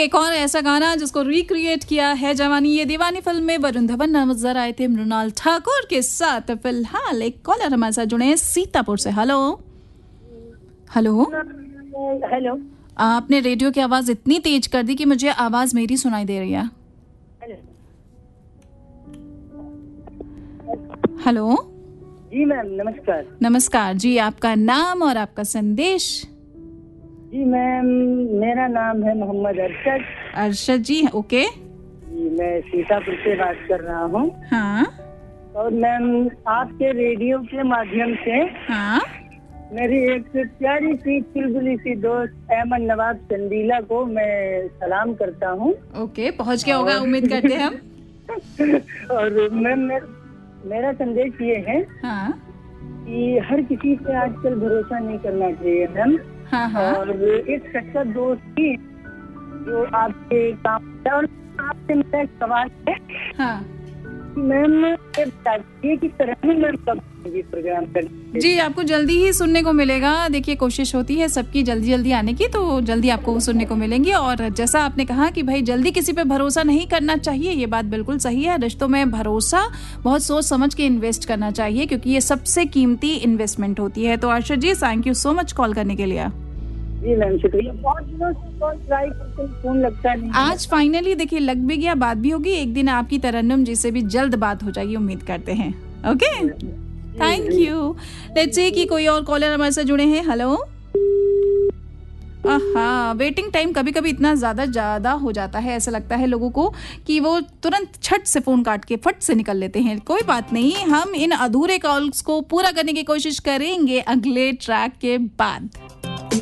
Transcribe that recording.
एक और ऐसा गाना जिसको रिक्रिएट किया है जवानी ये दीवानी फिल्म में वरुण धवन नजर आए थे मृणाल ठाकुर के साथ। फिलहाल एक कॉलर हमारे साथ जुड़े हैं सीतापुर से। Hello hello hello. आपने रेडियो की आवाज इतनी तेज कर दी कि मुझे आवाज मेरी सुनाई दे रही है। हेलो जी मैम, नमस्कार। नमस्कार जी, आपका नाम और आपका संदेश। जी मैम, मेरा नाम है मोहम्मद अरशद। अरशद जी, ओके जी, मैं सीतापुर से बात कर रहा हूँ। हाँ और मैम आपके रेडियो के माध्यम से हाँ मेरी एक प्यारी सी चुलबुली सी दोस्त अहमद नवाब चंदीला को मैं सलाम करता हूँ। ओके, पहुँच गया होगा उम्मीद करते हैं हम। और मैम मेरा संदेश ये है हाँ कि हर किसी पे आजकल भरोसा नहीं करना चाहिए मैम। हाँ हाँ और एक सच्चा दोस्त ही जो आपके काम और आपसे मेरा एक सवाल है। हाँ मैम ये बताइए कि तरह मैम कब प्रोग्राम कर जी, आपको जल्दी ही सुनने को मिलेगा। देखिए, कोशिश होती है सबकी जल्दी जल्दी आने की, तो जल्दी आपको सुनने को मिलेंगी। और जैसा आपने कहा कि भाई जल्दी किसी पे भरोसा नहीं करना चाहिए, ये बात बिल्कुल सही है। रिश्तों में भरोसा बहुत सोच समझ के इन्वेस्ट करना चाहिए, क्योंकि ये सबसे कीमती इन्वेस्टमेंट होती है। तो अर्शद जी, thank you so much call करने के लिए। जी मैम, शुक्रिया। बहुत दिनों से कॉल ट्राई करते फोन लगता नहीं। आज फाइनली देखिए लग भी गया, बात भी होगी। एक दिन आपकी तरन्नुम जी से भी जल्द बात हो जाएगी, उम्मीद करते हैं। Okay, thank you. Let's see कि कोई और कॉलर हमारे साथ जुड़े हैं। हेलो। हाँ, वेटिंग टाइम कभी कभी इतना ज्यादा हो जाता है, ऐसा लगता है लोगों को कि वो तुरंत छट से फोन काट के फट से निकल लेते हैं। कोई बात नहीं, हम इन अधूरे कॉल्स को पूरा करने की कोशिश करेंगे अगले ट्रैक के बाद।